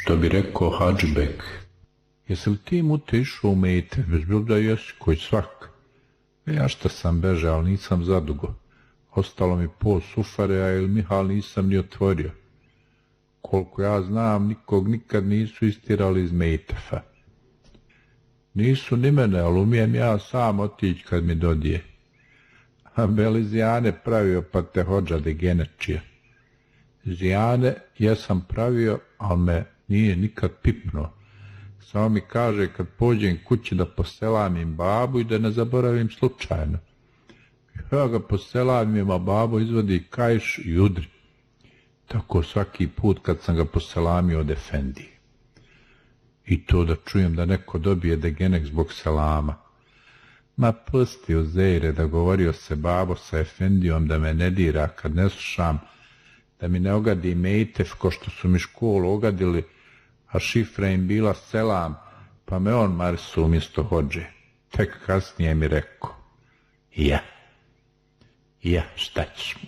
Što bi rekao Hadžibek, jesi li ti mute išao u mete, bez bilo da jesi, koji svak? Ja šta sam bežao, ali nisam zadugo. Ostalo mi pol sufare, a ili Mihal nisam ni otvorio. Koliko ja znam, nikog nikad nisu istirali iz Mejtefa. Nisu ni mene, ali umijem ja sam otići kad mi dodije. A beli zijane pravio, pa te hođa de genečija. Zijane jesam pravio, ali me nije nikad pipnuo. Samo mi kaže kad pođem kući da poselamim babu i da ne zaboravim slučajno. Ja ga poselamim, a babo izvodi kajš i udri. Tako svaki put kad sam ga poselamio od efendije. I to da čujem da neko dobije degenek zbog selama. Ma pusti u zejre da govorio se babo sa efendijom da me ne dira kad ne slušam, da mi ne ogadi Mejtef ko što su mi školu ogadili, a šifra im bila selam, pa me on marsu umjesto hođe. Tek kasnije mi rekao, ja, šta ćeš mu?